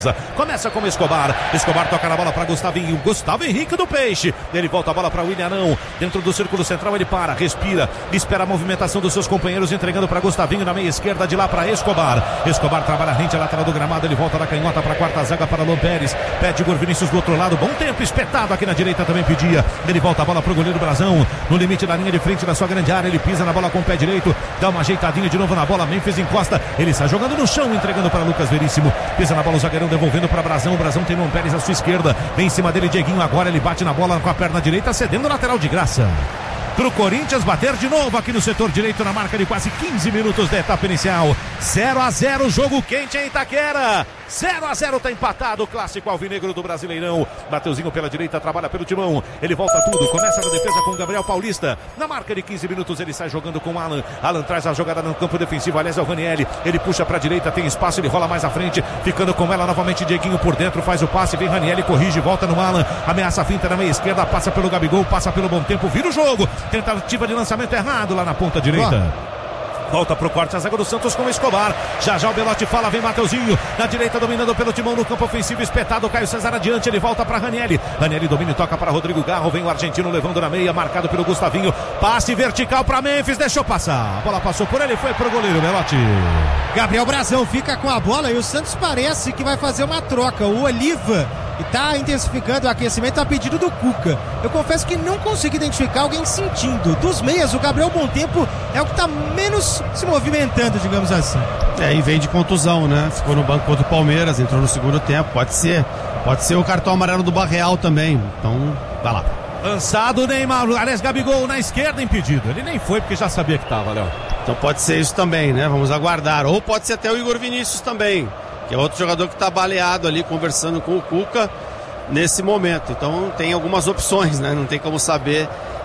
Começa com o Escobar toca na bola para Gustavinho, Gustavo Henrique do Peixe, ele volta a bola para William Arão, dentro do círculo central ele para, respira, espera a movimentação dos seus companheiros, entregando para Gustavinho na meia esquerda, de lá para Escobar trabalha a rente, a lateral do gramado, ele volta da canhota para a quarta zaga para Lon Pérez, pede Igor Vinícius do outro lado, bom tempo, espetado aqui na direita também pedia, ele volta a bola para o goleiro Brazão, no limite da linha de frente da sua grande área, ele pisa na bola com o pé direito, dá uma ajeitadinha de novo na bola, Memphis encosta, ele está jogando no chão, entregando para Lucas Veríssimo, pisa na bola o zagueirão, devolvendo para Brazão, o Brazão tem Lon Pérez à sua esquerda, vem em cima dele Dieguinho, agora ele bate na bola com a perna direita, cedendo lateral de graça pro Corinthians bater de novo aqui no setor direito na marca de quase 15 minutos da etapa inicial. 0-0, jogo quente em Itaquera, 0-0, tá empatado o clássico alvinegro do Brasileirão. Mateuzinho pela direita, trabalha pelo timão, ele volta tudo, começa na defesa com o Gabriel Paulista, na marca de 15 minutos ele sai jogando com o Alan traz a jogada no campo defensivo, aliás é o Ranieri, ele puxa pra direita, tem espaço, ele rola mais à frente, ficando com ela novamente Dieguinho por dentro, faz o passe, vem Ranieri, corrige, volta no Alan, ameaça a finta na meia esquerda, passa pelo Gabigol, passa pelo Bom Tempo, vira o jogo, tentativa de lançamento errado lá na ponta direita. Volta pro corte a zaga do Santos com o Escobar. Já o Belotti fala, vem Mateuzinho. Na direita dominando pelo timão no campo ofensivo. Espetado, Caio César adiante. Ele volta para Ranieri. Ranieri domina e toca para Rodrigo Garro. Vem o argentino levando na meia, marcado pelo Gustavinho. Passe vertical para Memphis. Deixou passar. A bola passou por ele, foi pro goleiro Belotti. Gabriel Brazão fica com a bola e o Santos parece que vai fazer uma troca. O Oliva está intensificando o aquecimento a pedido do Cuca. Eu confesso que não consigo identificar alguém sentindo. Dos meias, o Gabriel Bom Tempo é o que está menos se movimentando, digamos assim. E vem de contusão, né? Ficou no banco contra o Palmeiras, entrou no segundo tempo. Pode ser o cartão amarelo do Barreal também. Então, vai lá. Lançado o Neymar, aliás, Gabigol na esquerda impedido. Ele nem foi porque já sabia que estava, Léo. Então pode ser isso também, né? Vamos aguardar. Ou pode ser até o Igor Vinícius também, que é outro jogador que está baleado ali, conversando com o Cuca nesse momento. Então tem algumas opções, né? Não tem como saber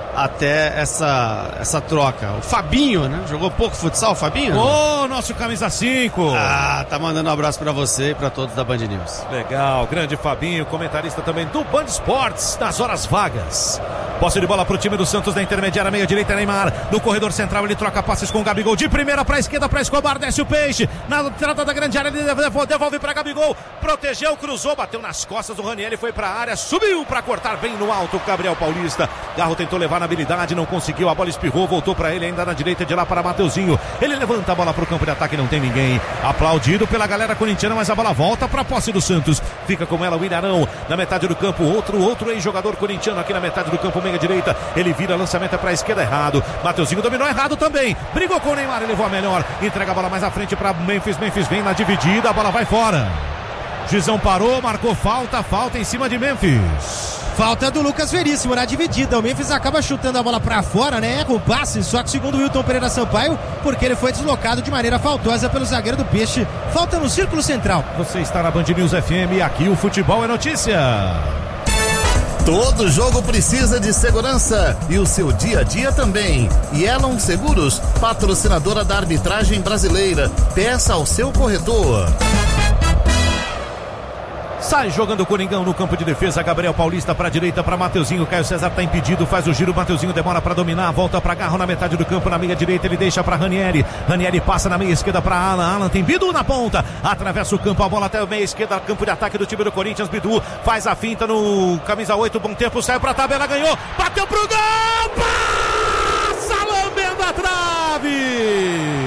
até essa troca. O Fabinho, né? Jogou pouco futsal, o Fabinho? Nosso camisa 5. Tá mandando um abraço pra você e pra todos da Band News. Legal, grande Fabinho, comentarista também do Band Esportes, nas horas vagas. Posse de bola pro time do Santos na intermediária, meia direita, Neymar. No corredor central ele troca passes com o Gabigol. De primeira pra esquerda, pra Escobar, desce o Peixe. Na entrada da grande área, ele devolve pra Gabigol. Protegeu, cruzou, bateu nas costas do Ranieri, foi pra área, subiu pra cortar bem no alto o Gabriel Paulista. Garro tentou levar na habilidade, não conseguiu, a bola espirrou, voltou pra ele ainda na direita, de lá para Mateuzinho. Ele levanta a bola pro campo de ataque, não tem ninguém. Aplaudido pela galera corintiana, mas a bola volta pra posse do Santos. Fica com ela o William Arão, na metade do campo, outro ex-jogador corintiano aqui na metade do campo, meia direita, ele vira, lançamento pra esquerda, errado. Mateuzinho dominou errado também, brigou com o Neymar, ele levou a melhor, entrega a bola mais à frente pra Memphis vem na dividida, a bola vai fora. Juizão parou, marcou falta em cima de Memphis. Falta do Lucas Veríssimo na dividida. O Memphis acaba chutando a bola pra fora, né? Erra o passe, só que segundo o Wilton Pereira Sampaio, porque ele foi deslocado de maneira faltosa pelo zagueiro do Peixe. Falta no círculo central. Você está na Band News FM, aqui o futebol é notícia. Todo jogo precisa de segurança e o seu dia a dia também. Yellow Seguros, patrocinadora da arbitragem brasileira. Peça ao seu corretor. Sai jogando o Coringão no campo de defesa, Gabriel Paulista pra direita, pra Mateuzinho, Caio César tá impedido, faz o giro, Mateuzinho demora pra dominar, volta pra Garro na metade do campo, na meia direita ele deixa pra Ranieri passa na meia esquerda pra Alan tem Bidu na ponta, atravessa o campo, a bola até a meia esquerda, campo de ataque do time do Corinthians, Bidu faz a finta no camisa 8, Bom Tempo, saiu pra tabela, ganhou, bateu pro gol, passa lambendo a trave!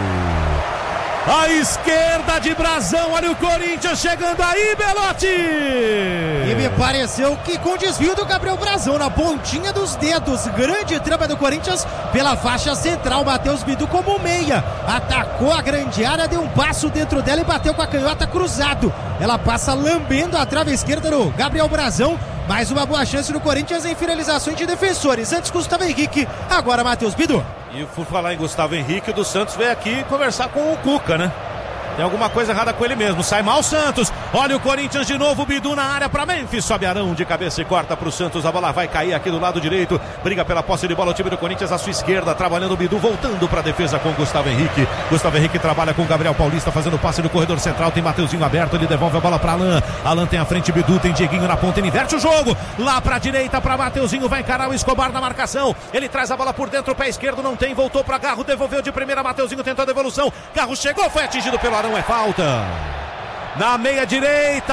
A esquerda de Brazão, olha o Corinthians chegando aí, Belotti! E me pareceu que com desvio do Gabriel Brazão na pontinha dos dedos, grande trampa do Corinthians pela faixa central, Matheus Bidu como meia, atacou a grande área, deu um passo dentro dela e bateu com a canhota cruzado, ela passa lambendo a trave esquerda do Gabriel Brazão. Mais uma boa chance do Corinthians em finalizações de defensores. Antes Gustavo Henrique, agora Matheus Bidu. E por falar em Gustavo Henrique, o do Santos veio aqui conversar com o Cuca, né? Tem alguma coisa errada com ele mesmo, sai mal o Santos, olha o Corinthians de novo, Bidu na área para Memphis, sobe Arão de cabeça e corta pro Santos, a bola vai cair aqui do lado direito, briga pela posse de bola o time do Corinthians à sua esquerda, trabalhando o Bidu, voltando para a defesa com Gustavo Henrique trabalha com o Gabriel Paulista, fazendo passe no corredor central, tem Mateuzinho aberto, ele devolve a bola para Alan tem a frente, Bidu, tem Dieguinho na ponta, ele inverte o jogo, lá para a direita para Mateuzinho, vai encarar o Escobar na marcação, ele traz a bola por dentro, pé esquerdo não tem, voltou para Garro, devolveu de primeira, Mateuzinho tentou a devolução, Garro chegou, foi atingido pelo Arão, é falta. na meia direita.